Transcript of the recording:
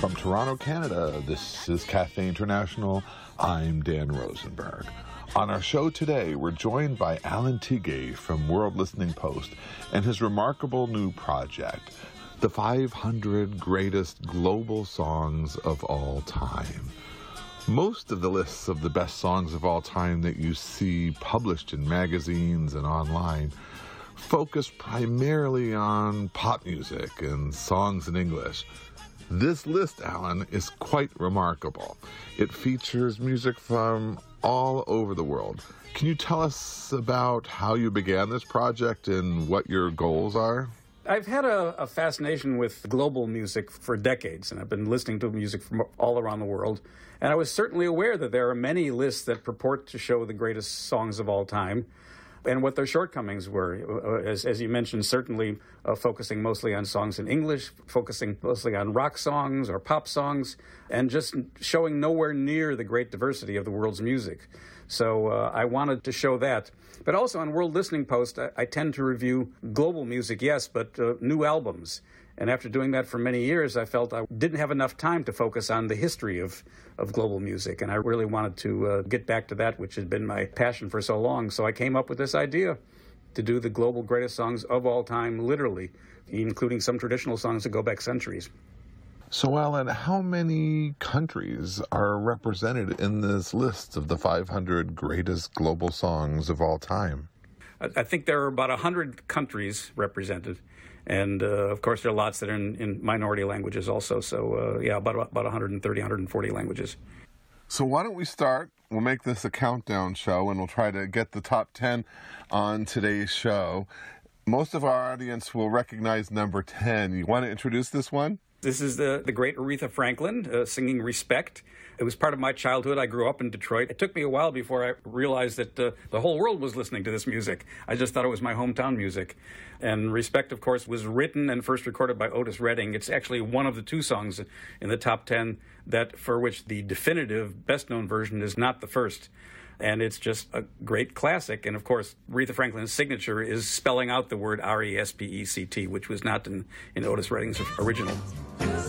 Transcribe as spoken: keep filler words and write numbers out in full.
From Toronto, Canada, this is Cafe International. I'm Dan Rosenberg. On our show today, we're joined by Alan Tigay from World Listening Post and his remarkable new project, The five hundred Greatest Global Songs of All Time. Most of the lists of the best songs of all time that you see published in magazines and online focus primarily on pop music and songs in English. This list, Alan, is quite remarkable. It features music from all over the world. Can you tell us about how you began this project and what your goals are? I've had a, a fascination with global music for decades, and I've been listening to music from all around the world. And I was certainly aware that there are many lists that purport to show the greatest songs of all time and what their shortcomings were. As, as you mentioned, certainly uh, focusing mostly on songs in English, focusing mostly on rock songs or pop songs, and just showing nowhere near the great diversity of the world's music. So uh, I wanted to show that. But also on World Listening Post, I, I tend to review global music, yes, but uh, new albums. And after doing that for many years, I felt I didn't have enough time to focus on the history of, of global music. And I really wanted to uh, get back to that, which had been my passion for so long. So I came up with this idea to do the global greatest songs of all time, literally, including some traditional songs that go back centuries. So, Alan, how many countries are represented in this list of the five hundred greatest global songs of all time? I think there are about one hundred countries represented. And, uh, of course, there are lots that are in, in minority languages also. So, uh, yeah, about about one hundred thirty, one hundred forty languages. So why don't we start? We'll make this a countdown show, and we'll try to get the top ten on today's show. Most of our audience will recognize number ten. You want to introduce this one? This is the, the great Aretha Franklin uh, singing Respect. It was part of my childhood. I grew up in Detroit. It took me a while before I realized that uh, the whole world was listening to this music. I just thought it was my hometown music. And Respect, of course, was written and first recorded by Otis Redding. It's actually one of the two songs in the top ten that for which the definitive, best-known version is not the first. And it's just a great classic. And, of course, Aretha Franklin's signature is spelling out the word R E S P E C T, which was not in, in Otis Redding's original.